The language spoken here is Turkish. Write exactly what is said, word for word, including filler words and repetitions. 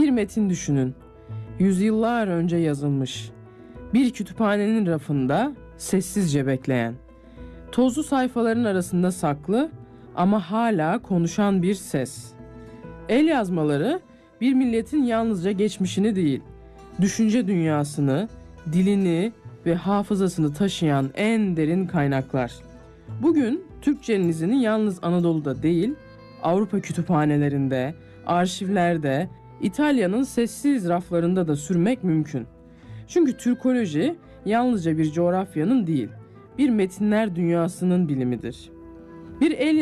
Bir metin düşünün. Yüzyıllar önce yazılmış. Bir kütüphanenin rafında sessizce bekleyen. Tozlu sayfaların arasında saklı ama hala konuşan bir ses. El yazmaları bir milletin yalnızca geçmişini değil, düşünce dünyasını, dilini ve hafızasını taşıyan en derin kaynaklar. Bugün Türkçenin izini yalnız Anadolu'da değil, Avrupa kütüphanelerinde, arşivlerde, İtalya'nın sessiz raflarında da sürmek mümkün. Çünkü Türkoloji yalnızca bir coğrafyanın değil, bir metinler dünyasının bilimidir. Bir el